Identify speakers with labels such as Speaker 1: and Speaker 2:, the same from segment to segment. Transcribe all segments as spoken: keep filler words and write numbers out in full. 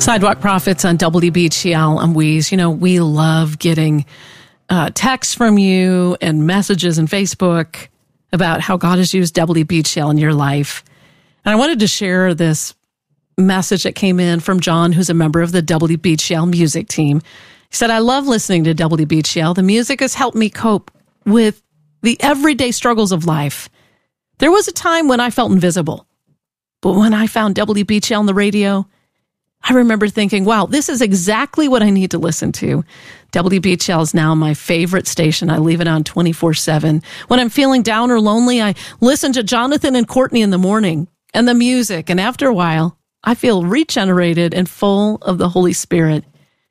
Speaker 1: Sidewalk Prophets on W B G L and Weez. You know, we love getting uh, texts from you and messages on Facebook about how God has used W B G L in your life. And I wanted to share this message that came in from John, who's a member of the W B G L music team. He said, I love listening to W B G L. The music has helped me cope with the everyday struggles of life. There was a time when I felt invisible. But when I found W B G L on the radio, I remember thinking, wow, this is exactly what I need to listen to. W B G L is now my favorite station. I leave it on twenty-four seven. When I'm feeling down or lonely, I listen to Jonathan and Courtney in the morning and the music. And after a while, I feel regenerated and full of the Holy Spirit.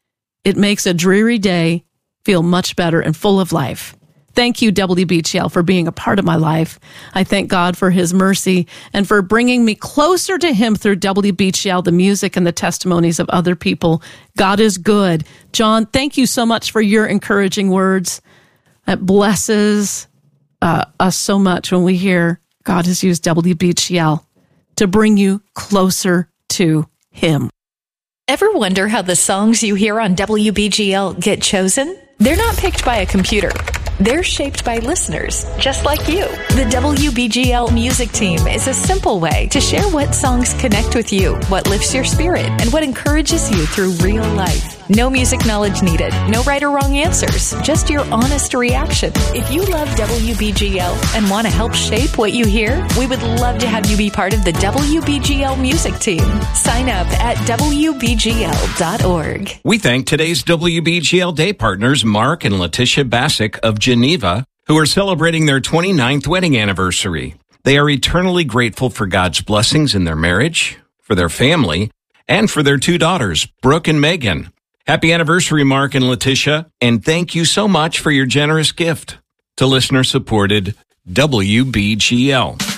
Speaker 1: It makes a dreary day feel much better and full of life. Thank you, W B G L, for being a part of my life. I thank God for his mercy and for bringing me closer to him through W B G L, the music and the testimonies of other people. God is good. John, thank you so much for your encouraging words. That blesses uh, us so much when we hear God has used W B G L to bring you closer to him.
Speaker 2: Ever wonder how the songs you hear on W B G L get chosen? They're not picked by a computer. They're shaped by listeners, just like you. The W B G L music team is a simple way to share what songs connect with you, what lifts your spirit, and what encourages you through real life. No music knowledge needed, no right or wrong answers, just your honest reaction. If you love W B G L and want to help shape what you hear, we would love to have you be part of the W B G L music team. Sign up at W B G L dot org.
Speaker 3: We thank today's W B G L Day partners, Mark and Letitia Bassick of Geneva, who are celebrating their twenty-ninth wedding anniversary. They are eternally grateful for God's blessings in their marriage, for their family, and for their two daughters, Brooke and Megan. Happy anniversary, Mark and Letitia, and thank you so much for your generous gift to listener-supported W B G L.